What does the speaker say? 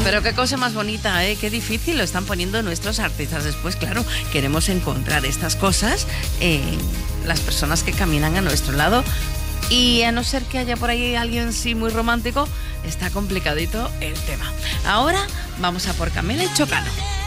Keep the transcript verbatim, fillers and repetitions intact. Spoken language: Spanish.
Pero qué cosa más bonita, ¿eh? Qué difícil lo están poniendo nuestros artistas. Después, claro, queremos encontrar estas cosas en las personas que caminan a nuestro lado. Y a no ser que haya por ahí alguien sí muy romántico, está complicadito el tema. Ahora vamos a por Camela y Chocano.